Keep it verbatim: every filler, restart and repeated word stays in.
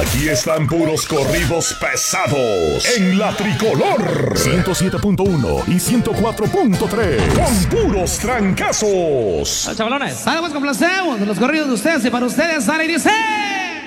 Aquí están puros corridos pesados en la Tricolor ciento siete punto uno y ciento cuatro punto tres con puros trancazos. Chavalones, vamos con placer de los corridos de ustedes y para ustedes, sale y dice...